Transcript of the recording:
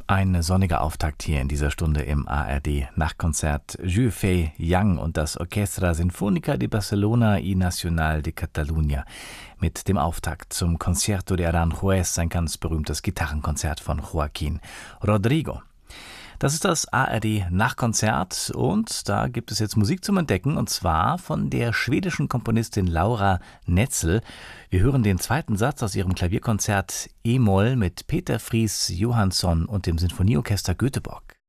Ein sonniger Auftakt hier in dieser Stunde im ARD-Nachtkonzert. Jules Fay Young und das Orchestra Sinfónica de Barcelona y Nacional de Catalunya mit dem Auftakt zum Concierto de Aranjuez, ein ganz berühmtes Gitarrenkonzert von Joaquín Rodrigo. Das ist das ARD-Nachtkonzert und da gibt es jetzt Musik zum Entdecken, und zwar von der schwedischen Komponistin Laura Netzel. Wir hören den zweiten Satz aus ihrem Klavierkonzert E-Moll mit Peter Fries Johansson und dem Sinfonieorchester Göteborg.